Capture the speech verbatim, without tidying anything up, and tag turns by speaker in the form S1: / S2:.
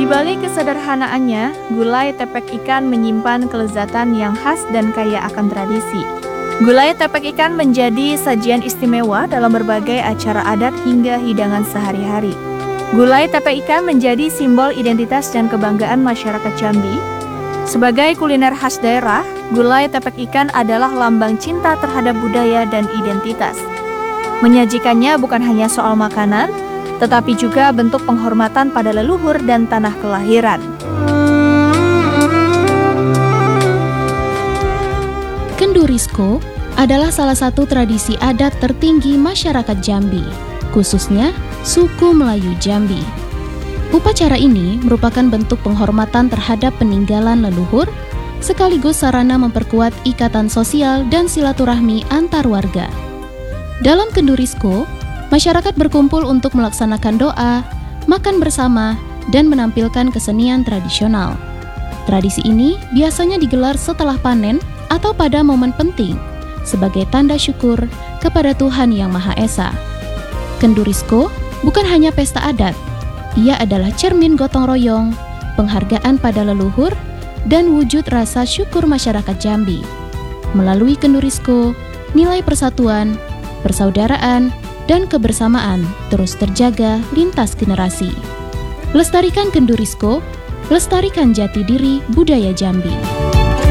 S1: balik kesederhanaannya, gulai tepek ikan menyimpan kelezatan yang khas dan kaya akan tradisi. Gulai tepek ikan menjadi sajian istimewa dalam berbagai acara adat hingga hidangan sehari-hari. Gulai tepek ikan menjadi simbol identitas dan kebanggaan masyarakat Jambi. Sebagai kuliner khas daerah, gulai tepek ikan adalah lambang cinta terhadap budaya dan identitas. Menyajikannya bukan hanya soal makanan, tetapi juga bentuk penghormatan pada leluhur dan tanah kelahiran.
S2: Kendurisko adalah salah satu tradisi adat tertinggi masyarakat Jambi, khususnya suku Melayu Jambi. Upacara ini merupakan bentuk penghormatan terhadap peninggalan leluhur, sekaligus sarana memperkuat ikatan sosial dan silaturahmi antar warga. Dalam Kendurisko, masyarakat berkumpul untuk melaksanakan doa, makan bersama, dan menampilkan kesenian tradisional. Tradisi ini biasanya digelar setelah panen atau pada momen penting sebagai tanda syukur kepada Tuhan Yang Maha Esa. Kendurisko bukan hanya pesta adat, ia adalah cermin gotong royong, penghargaan pada leluhur, dan wujud rasa syukur masyarakat Jambi. Melalui Kendurisko, nilai persatuan, persaudaraan, dan kebersamaan terus terjaga lintas generasi. Lestarikan Kendurisko, lestarikan jati diri budaya Jambi.